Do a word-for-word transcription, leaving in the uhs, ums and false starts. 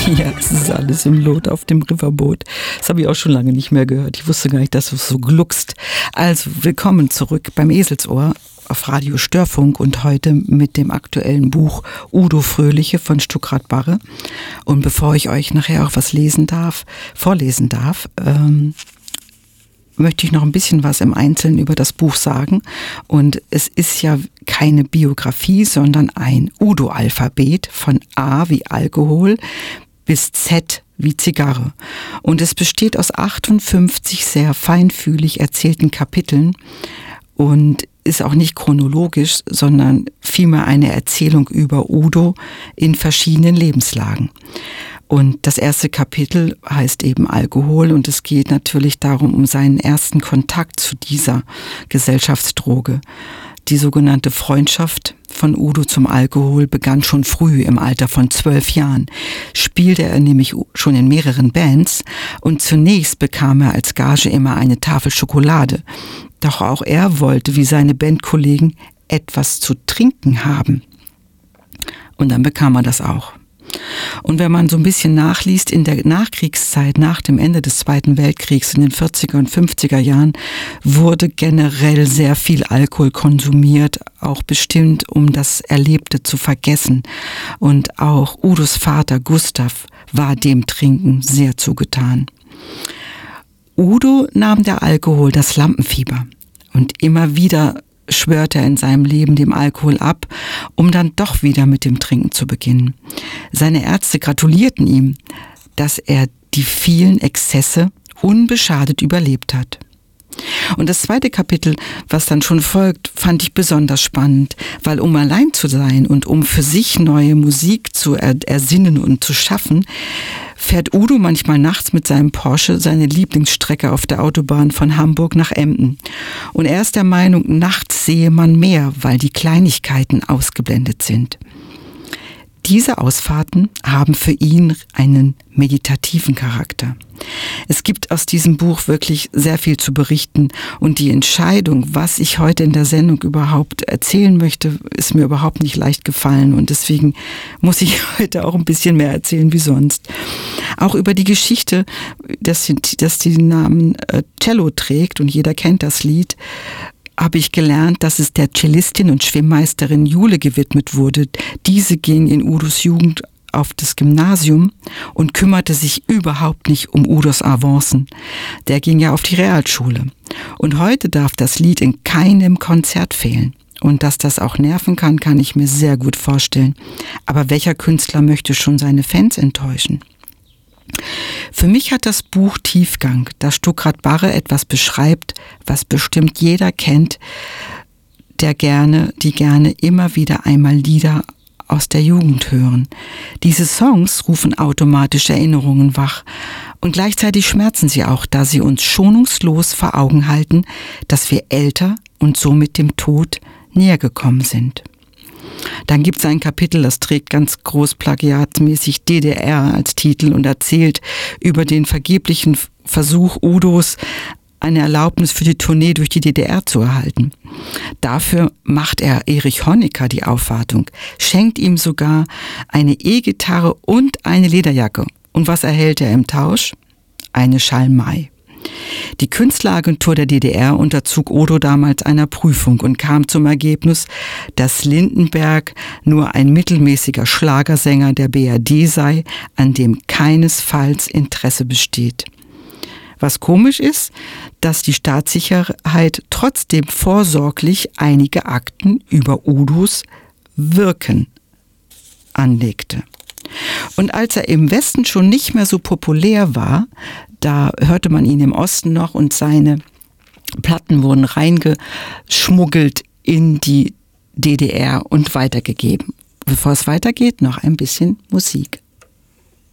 Ja, es ist alles im Lot auf dem Riverboot. Das habe ich auch schon lange nicht mehr gehört. Ich wusste gar nicht, dass es so gluckst. Also, willkommen zurück beim Eselsohr auf Radio Störfunk und heute mit dem aktuellen Buch Udo Fröhliche von Stuckrad Barre. Und bevor ich euch nachher auch was lesen darf, vorlesen darf, ähm, möchte ich noch ein bisschen was im Einzelnen über das Buch sagen. Und es ist ja keine Biografie, sondern ein Udo-Alphabet von A wie Alkohol bis Z wie Zigarre. Und es besteht aus achtundfünfzig sehr feinfühlig erzählten Kapiteln und ist auch nicht chronologisch, sondern vielmehr eine Erzählung über Udo in verschiedenen Lebenslagen. Und das erste Kapitel heißt eben Alkohol und es geht natürlich darum, um seinen ersten Kontakt zu dieser Gesellschaftsdroge. Die sogenannte Freundschaft von Udo zum Alkohol begann schon früh, im Alter von zwölf Jahren. Spielte er nämlich schon in mehreren Bands und zunächst bekam er als Gage immer eine Tafel Schokolade. Doch auch er wollte, wie seine Bandkollegen, etwas zu trinken haben. Und dann bekam er das auch. Und wenn man so ein bisschen nachliest, in der Nachkriegszeit, nach dem Ende des Zweiten Weltkriegs in den vierziger und fünfziger Jahren, wurde generell sehr viel Alkohol konsumiert, auch bestimmt, um das Erlebte zu vergessen. Und auch Udos Vater Gustav war dem Trinken sehr zugetan. Udo nahm der Alkohol das Lampenfieber und immer wieder schwört er in seinem Leben dem Alkohol ab, um dann doch wieder mit dem Trinken zu beginnen. Seine Ärzte gratulierten ihm, dass er die vielen Exzesse unbeschadet überlebt hat. Und das zweite Kapitel, was dann schon folgt, fand ich besonders spannend, weil um allein zu sein und um für sich neue Musik zu ersinnen und zu schaffen, fährt Udo manchmal nachts mit seinem Porsche seine Lieblingsstrecke auf der Autobahn von Hamburg nach Emden. Und er ist der Meinung, nachts sehe man mehr, weil die Kleinigkeiten ausgeblendet sind. Diese Ausfahrten haben für ihn einen meditativen Charakter. Es gibt aus diesem Buch wirklich sehr viel zu berichten und die Entscheidung, was ich heute in der Sendung überhaupt erzählen möchte, ist mir überhaupt nicht leicht gefallen und deswegen muss ich heute auch ein bisschen mehr erzählen wie sonst. Auch über die Geschichte, dass, dass die den Namen Cello trägt und jeder kennt das Lied, habe ich gelernt, dass es der Cellistin und Schwimmmeisterin Jule gewidmet wurde. Diese ging in Udos Jugend auf das Gymnasium und kümmerte sich überhaupt nicht um Udos Avancen. Der ging ja auf die Realschule. Und heute darf das Lied in keinem Konzert fehlen. Und dass das auch nerven kann, kann ich mir sehr gut vorstellen. Aber welcher Künstler möchte schon seine Fans enttäuschen? Für mich hat das Buch Tiefgang, da Stuckrad Barre etwas beschreibt, was bestimmt jeder kennt, der gerne, die gerne immer wieder einmal Lieder aus der Jugend hören. Diese Songs rufen automatisch Erinnerungen wach und gleichzeitig schmerzen sie auch, da sie uns schonungslos vor Augen halten, dass wir älter und somit dem Tod näher gekommen sind. Dann gibt es ein Kapitel, das trägt ganz groß plagiatmäßig D D R als Titel und erzählt über den vergeblichen Versuch Udos, eine Erlaubnis für die Tournee durch die D D R zu erhalten. Dafür macht er Erich Honecker die Aufwartung, schenkt ihm sogar eine E-Gitarre und eine Lederjacke. Und was erhält er im Tausch? Eine Schalmei. Die Künstleragentur der D D R unterzog Udo damals einer Prüfung und kam zum Ergebnis, dass Lindenberg nur ein mittelmäßiger Schlagersänger der B R D sei, an dem keinesfalls Interesse besteht. Was komisch ist, dass die Staatssicherheit trotzdem vorsorglich einige Akten über Udos Wirken anlegte. Und als er im Westen schon nicht mehr so populär war, da hörte man ihn im Osten noch und seine Platten wurden reingeschmuggelt in die D D R und weitergegeben. Bevor es weitergeht, noch ein bisschen Musik.